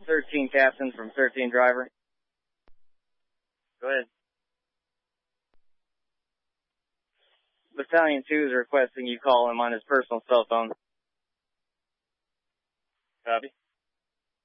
13 captain from 13 driver. Go ahead. Battalion 2 is requesting you call him on his personal cell phone. Copy.